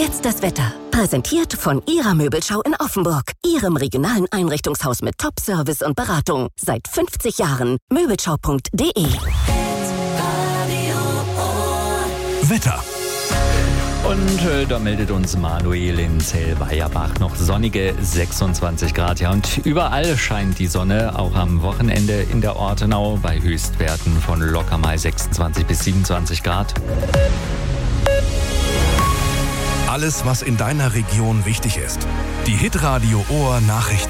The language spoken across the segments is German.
jetzt das Wetter. Präsentiert von Ihrer Möbelschau in Offenburg. Ihrem regionalen Einrichtungshaus mit Top-Service und Beratung. Seit 50 Jahren. Möbelschau.de. Wetter. Und da meldet uns Manuel in Zellweierbach noch sonnige 26 Grad. Ja, und überall scheint die Sonne, auch am Wochenende in der Ortenau bei Höchstwerten von locker mal 26 bis 27 Grad. Alles, was in deiner Region wichtig ist. Die Hitradio Ohr Nachrichten.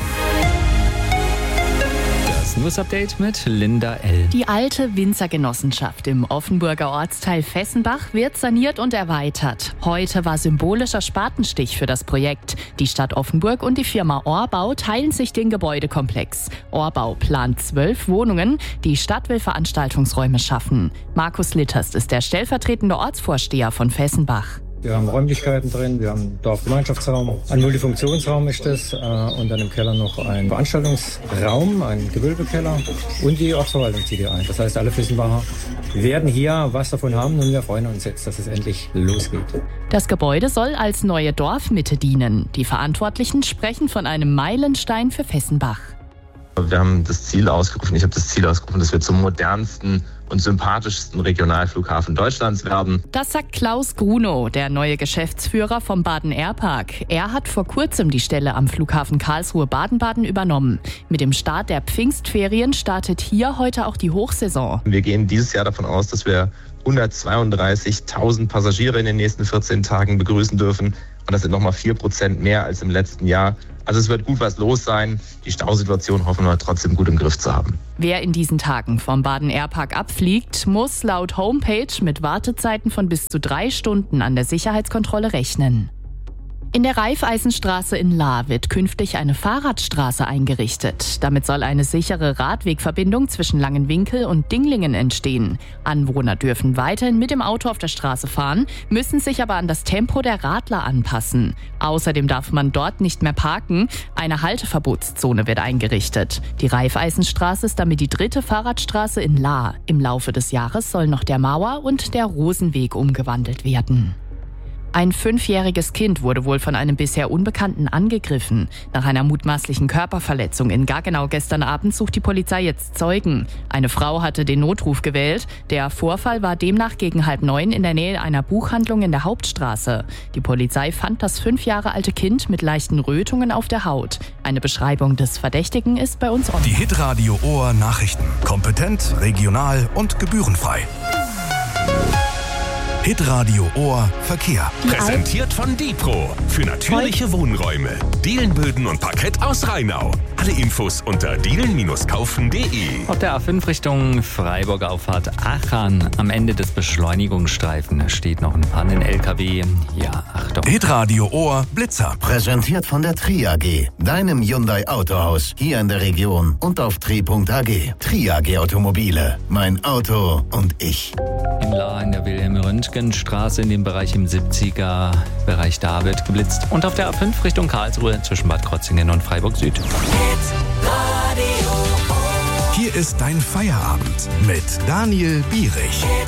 Das News-Update mit Linda L. Die alte Winzergenossenschaft im Offenburger Ortsteil Fessenbach wird saniert und erweitert. Heute war symbolischer Spatenstich für das Projekt. Die Stadt Offenburg und die Firma Ohrbau teilen sich den Gebäudekomplex. Ohrbau plant 12 Wohnungen. Die Stadt will Veranstaltungsräume schaffen. Markus Litterst ist der stellvertretende Ortsvorsteher von Fessenbach. Wir haben Räumlichkeiten drin, wir haben einen Dorfgemeinschaftsraum, ein Multifunktionsraum ist das und dann im Keller noch ein Veranstaltungsraum, ein Gewölbekeller und die Ortsverwaltung zieht hier ein. Das heißt, alle Fessenbacher werden hier was davon haben und wir freuen uns jetzt, dass es endlich losgeht. Das Gebäude soll als neue Dorfmitte dienen. Die Verantwortlichen sprechen von einem Meilenstein für Fessenbach. Wir haben das Ziel ausgerufen, ich habe das Ziel ausgerufen, dass wir zum modernsten und sympathischsten Regionalflughafen Deutschlands werden. Das sagt Klaus Grunow, der neue Geschäftsführer vom Baden Airpark. Er hat vor kurzem die Stelle am Flughafen Karlsruhe-Baden-Baden übernommen. Mit dem Start der Pfingstferien startet hier heute auch die Hochsaison. Wir gehen dieses Jahr davon aus, dass wir 132.000 Passagiere in den nächsten 14 Tagen begrüßen dürfen. Und das sind nochmal 4% mehr als im letzten Jahr. Also es wird gut was los sein. Die Stausituation hoffen wir trotzdem gut im Griff zu haben. Wer in diesen Tagen vom Baden Airpark abfliegt, muss laut Homepage mit Wartezeiten von bis zu 3 Stunden an der Sicherheitskontrolle rechnen. In der Raiffeisenstraße in Lahr wird künftig eine Fahrradstraße eingerichtet. Damit soll eine sichere Radwegverbindung zwischen Langenwinkel und Dinglingen entstehen. Anwohner dürfen weiterhin mit dem Auto auf der Straße fahren, müssen sich aber an das Tempo der Radler anpassen. Außerdem darf man dort nicht mehr parken. Eine Halteverbotszone wird eingerichtet. Die Raiffeisenstraße ist damit die 3. Fahrradstraße in Lahr. Im Laufe des Jahres sollen noch der Mauer- und der Rosenweg umgewandelt werden. Ein 5-jähriges Kind wurde wohl von einem bisher Unbekannten angegriffen. Nach einer mutmaßlichen Körperverletzung in Gaggenau gestern Abend sucht die Polizei jetzt Zeugen. Eine Frau hatte den Notruf gewählt. Der Vorfall war demnach gegen 8:30 in der Nähe einer Buchhandlung in der Hauptstraße. Die Polizei fand das 5 Jahre alte Kind mit leichten Rötungen auf der Haut. Eine Beschreibung des Verdächtigen ist bei uns online. Die Hitradio Ohr Nachrichten. Kompetent, regional und gebührenfrei. Hitradio Ohr Verkehr. Präsentiert von Dipro. Für natürliche Wohnräume. Dielenböden und Parkett aus Rheinau. Alle Infos unter dielen-kaufen.de. Auf der A5 Richtung Freiburger Auffahrt Aachen. Am Ende des Beschleunigungsstreifen steht noch ein Pannen-LKW. Ja, Achtung. Hitradio Ohr Blitzer. Präsentiert von der Tri AG, deinem Hyundai Autohaus hier in der Region und auf tri.ag. Tri AG Automobile. Mein Auto und ich. In Lahr in der Wilhelm-Röntgen-Straße in dem Bereich im 70er Bereich da wird geblitzt. Und auf der A5 Richtung Karlsruhe zwischen Bad Krotzingen und Freiburg Süd. Hier ist dein Feierabend mit Daniel Bierich.